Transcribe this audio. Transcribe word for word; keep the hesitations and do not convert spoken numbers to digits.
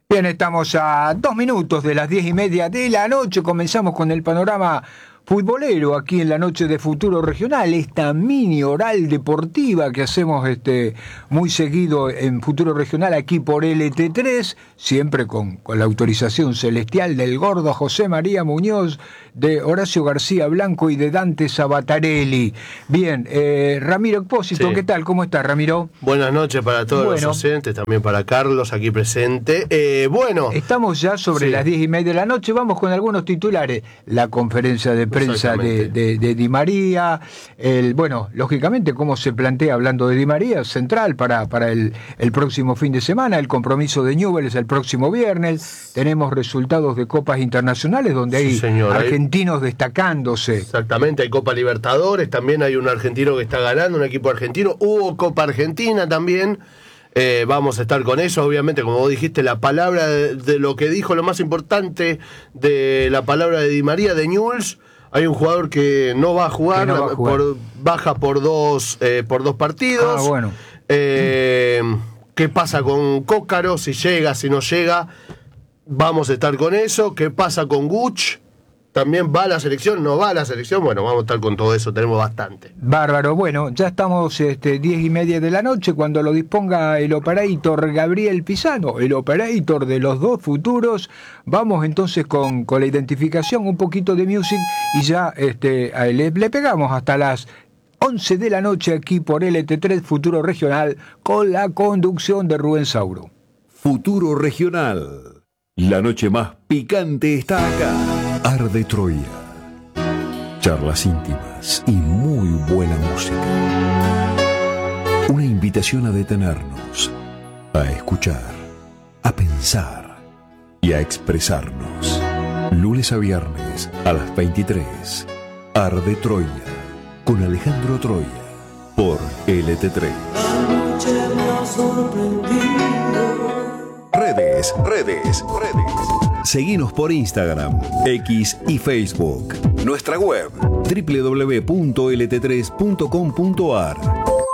Bien, estamos a dos minutos de las diez y media de la noche. Comenzamos con el panorama futbolero aquí en la noche de Futuro Regional, esta mini oral deportiva que hacemos este muy seguido en Futuro Regional aquí por L T tres, siempre con, con la autorización celestial del gordo José María Muñoz, de Horacio García Blanco y de Dante Sabatarelli. Bien, eh, Ramiro Expósito, sí. ¿Qué tal? ¿Cómo estás, Ramiro? Buenas noches para todos bueno, los docentes, también para Carlos aquí presente. Eh, bueno, estamos ya sobre sí. las diez y media de la noche, vamos con algunos titulares. La conferencia de prensa de, de, de Di María, el, bueno, lógicamente cómo se plantea, hablando de Di María, central para, para el, el próximo fin de semana, el compromiso de Newell's el próximo viernes, tenemos resultados de copas internacionales donde hay sí, señor, argentinos hay... destacándose. Exactamente, hay Copa Libertadores, también hay un argentino que está ganando, un equipo argentino, hubo Copa Argentina también. Eh, vamos a estar con eso, obviamente, como vos dijiste, la palabra de, de lo que dijo, lo más importante de la palabra de Di María, de Newell's. Hay un jugador que no va a jugar, no va a jugar. Por, baja por dos, eh, por dos partidos. Ah, bueno. Eh, ¿Qué pasa con Cócaro? Si llega, si no llega, vamos a estar con eso. ¿Qué pasa con Guch? ¿También va a la selección? ¿No va a la selección? Bueno, vamos a estar con todo eso, tenemos bastante. Bárbaro, bueno, ya estamos este, diez y media de la noche, cuando lo disponga el operator Gabriel Pisano, el operator de los dos futuros. Vamos entonces con, con la identificación, un poquito de music, y ya este, le, le pegamos hasta las once de la noche aquí por L T tres Futuro Regional, con la conducción de Rubén Sauro. Futuro Regional, la noche más picante está acá. Arde Troya. Charlas íntimas y muy buena música. Una invitación a detenernos, a escuchar, a pensar y a expresarnos. Lunes a viernes a las veintitrés. Arde Troya con Alejandro Troya por L T tres. Anoche me ha sorprendido. Redes, redes, redes. Seguinos por Instagram, X y Facebook. Nuestra web, doble u doble u doble u punto l t tres punto com punto a r.